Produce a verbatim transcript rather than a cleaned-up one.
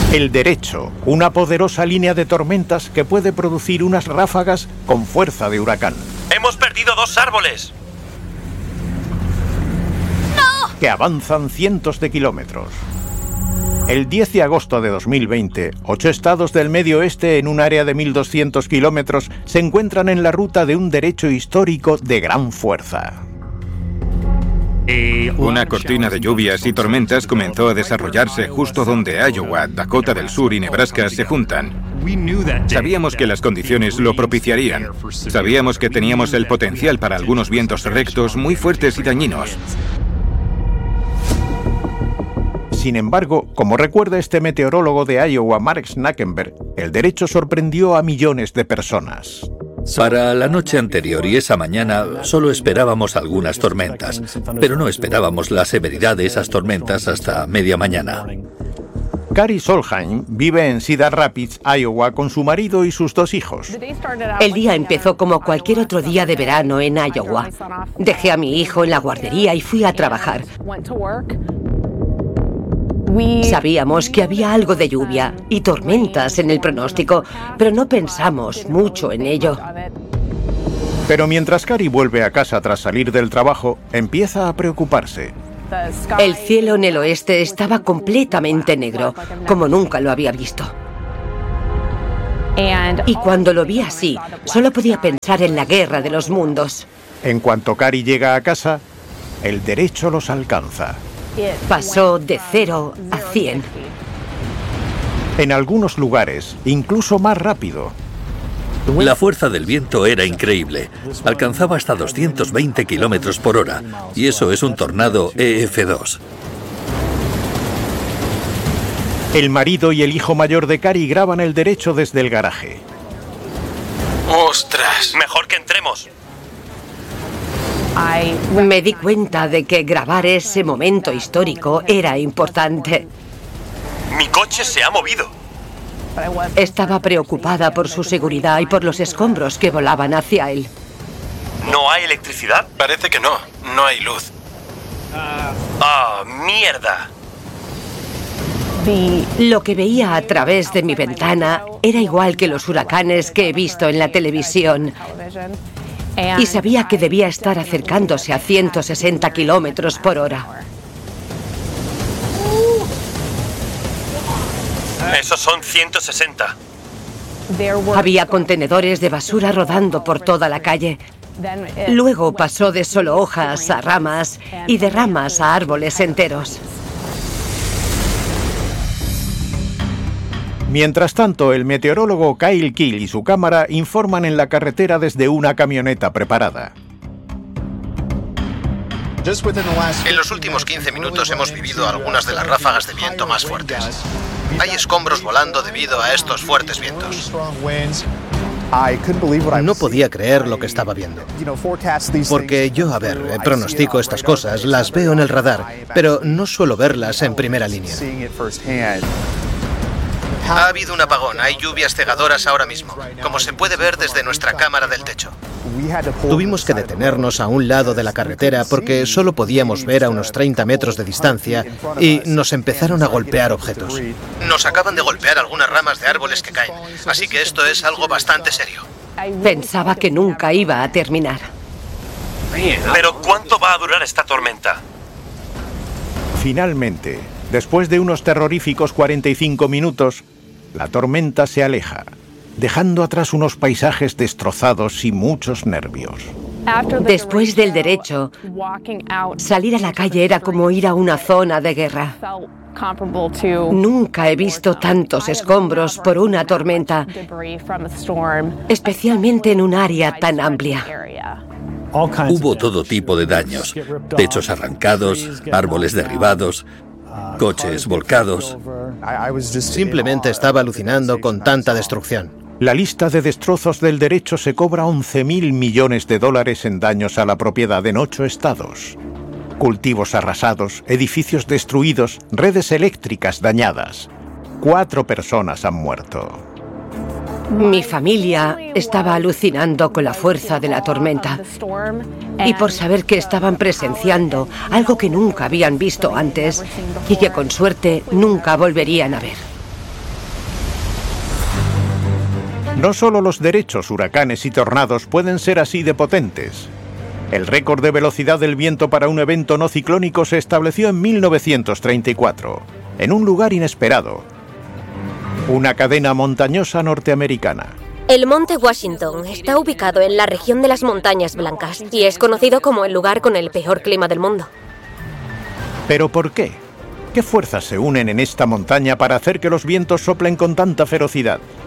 El derecho, una poderosa línea de tormentas que puede producir unas ráfagas con fuerza de huracán. ¡Hemos perdido dos árboles! ¡No! Que avanzan cientos de kilómetros. El diez de agosto de dos mil veinte, ocho estados del medio oeste en un área de mil doscientos kilómetros se encuentran en la ruta de un derecho histórico de gran fuerza. Una cortina de lluvias y tormentas comenzó a desarrollarse justo donde Iowa, Dakota del Sur y Nebraska se juntan. Sabíamos que las condiciones lo propiciarían. Sabíamos que teníamos el potencial para algunos vientos rectos muy fuertes y dañinos. Sin embargo, como recuerda este meteorólogo de Iowa, Mark Snackenberg, el derecho sorprendió a millones de personas. Para la noche anterior y esa mañana solo esperábamos algunas tormentas, pero no esperábamos la severidad de esas tormentas hasta media mañana. Carrie Solheim vive en Cedar Rapids, Iowa, con su marido y sus dos hijos. El día empezó como cualquier otro día de verano en Iowa. Dejé a mi hijo en la guardería y fui a trabajar. Sabíamos que había algo de lluvia y tormentas en el pronóstico, pero no pensamos mucho en ello. Pero mientras Carrie vuelve a casa tras salir del trabajo, empieza a preocuparse. El cielo en el oeste estaba completamente negro, como nunca lo había visto. Y cuando lo vi así, solo podía pensar en la guerra de los mundos. En cuanto Carrie llega a casa, el derecho los alcanza. Pasó de cero a cien. En algunos lugares, incluso más rápido. La fuerza del viento era increíble. Alcanzaba hasta doscientos veinte kilómetros por hora. Y eso es un tornado E F dos. El marido y el hijo mayor de Carrie graban el derecho desde el garaje. ¡Ostras! Mejor que entremos. Me di cuenta de que grabar ese momento histórico era importante. Mi coche se ha movido. Estaba preocupada por su seguridad y por los escombros que volaban hacia él. ¿No hay electricidad? Parece que no. No hay luz. ¡Ah, mierda! Lo que veía a través de mi ventana era igual que los huracanes que he visto en la televisión. Y sabía que debía estar acercándose a ciento sesenta kilómetros por hora. Esos son ciento sesenta. Había contenedores de basura rodando por toda la calle. Luego pasó de solo hojas a ramas y de ramas a árboles enteros. Mientras tanto, el meteorólogo Kyle Keel y su cámara informan en la carretera desde una camioneta preparada. En los últimos quince minutos hemos vivido algunas de las ráfagas de viento más fuertes. Hay escombros volando debido a estos fuertes vientos. No podía creer lo que estaba viendo. Porque yo, a ver, pronostico estas cosas, las veo en el radar, pero no suelo verlas en primera línea. Ha habido un apagón, hay lluvias cegadoras ahora mismo, como se puede ver desde nuestra cámara del techo. Tuvimos que detenernos a un lado de la carretera porque solo podíamos ver a unos treinta metros de distancia y nos empezaron a golpear objetos. Nos acaban de golpear algunas ramas de árboles que caen, así que esto es algo bastante serio. Pensaba que nunca iba a terminar. ¿Pero cuánto va a durar esta tormenta? Finalmente, después de unos terroríficos cuarenta y cinco minutos, la tormenta se aleja, dejando atrás unos paisajes destrozados y muchos nervios. Después del derecho, salir a la calle era como ir a una zona de guerra. Nunca he visto tantos escombros por una tormenta, especialmente en un área tan amplia. Hubo todo tipo de daños. Techos arrancados, árboles derribados, coches volcados. Simplemente estaba alucinando con tanta destrucción. La lista de destrozos del derecho se cobra once mil millones de dólares en daños a la propiedad en ocho estados. Cultivos arrasados, edificios destruidos, redes eléctricas dañadas. Cuatro personas han muerto. Mi familia estaba alucinando con la fuerza de la tormenta y por saber que estaban presenciando algo que nunca habían visto antes y que con suerte nunca volverían a ver. No solo los derechos, huracanes y tornados pueden ser así de potentes. El récord de velocidad del viento para un evento no ciclónico se estableció en mil novecientos treinta y cuatro, en un lugar inesperado. Una cadena montañosa norteamericana. El Monte Washington está ubicado en la región de las Montañas Blancas y es conocido como el lugar con el peor clima del mundo. ¿Pero por qué? ¿Qué fuerzas se unen en esta montaña para hacer que los vientos soplen con tanta ferocidad?